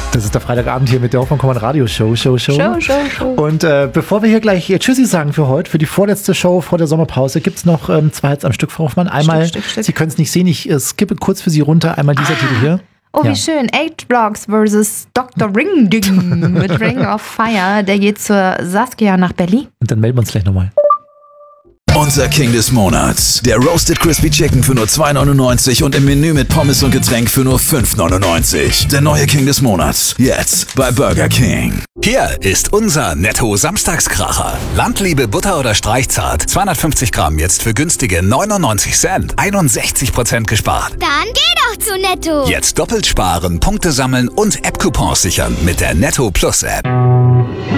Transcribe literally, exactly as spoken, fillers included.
Das ist der Freitagabend hier mit der Hoffmann-Kommern Radio Show, Show, Show. Show, Show, Show. Und äh, bevor wir hier gleich Tschüssi sagen für heute, für die vorletzte Show vor der Sommerpause, gibt es noch ähm, zwei Hits am Stück, Frau Hoffmann. Einmal, Stück, Stück, Stück. Sie können es nicht sehen, ich äh, skippe kurz für Sie runter, einmal dieser Ah. Titel hier. Oh, Ja. wie schön. Eight Blocks versus Doktor Ring Ding mit Ring of Fire. Der geht zur Saskia nach Berlin. Und dann melden wir uns gleich nochmal. Unser King des Monats. Der Roasted Crispy Chicken für nur zwei neunundneunzig und im Menü mit Pommes und Getränk für nur fünf neunundneunzig. Der neue King des Monats. Jetzt bei Burger King. Hier ist unser Netto-Samstagskracher. Landliebe Butter oder Streichzart. zweihundertfünfzig Gramm jetzt für günstige neunundneunzig Cent. einundsechzig Prozent gespart. Dann geh doch zu Netto. Jetzt doppelt sparen, Punkte sammeln und App-Coupons sichern mit der Netto Plus App.